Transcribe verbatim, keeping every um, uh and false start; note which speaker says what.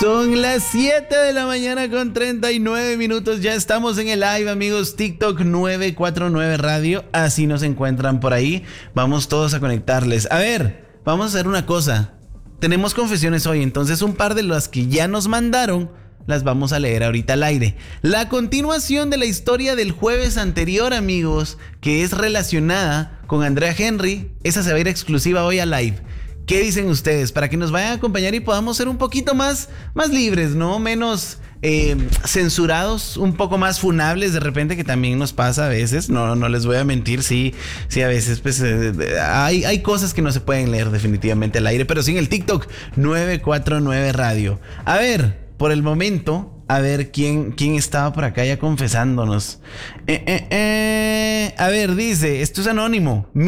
Speaker 1: Son las siete de la mañana con treinta y nueve minutos. Ya estamos en el live, amigos. TikTok nueve cuatro nueve Radio. Así nos encuentran por ahí. Vamos todos a conectarles. A ver, vamos a hacer una cosa. Tenemos confesiones hoy, entonces un par de las que ya nos mandaron las vamos a leer ahorita al aire. La continuación de la historia del jueves anterior, amigos, que es relacionada con Andrea Henry. Esa se va a ir exclusiva hoy a live. ¿Qué dicen ustedes? Para que nos vayan a acompañar y podamos ser un poquito más, más libres, ¿no? Menos eh, censurados, un poco más funables de repente, que también nos pasa a veces. No, no les voy a mentir, sí, sí a veces pues eh, hay, hay cosas que no se pueden leer definitivamente al aire, pero sí en el TikTok nueve cuatro nueve Radio. A ver, por el momento, a ver quién, quién estaba por acá ya confesándonos. Eh, eh, eh, a ver, dice, esto es anónimo.